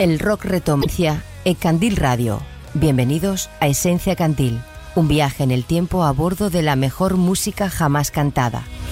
El rock retomancia en Candil Radio. Bienvenidos a Esencia Candil, un viaje en el tiempo a bordo de la mejor música jamás cantada.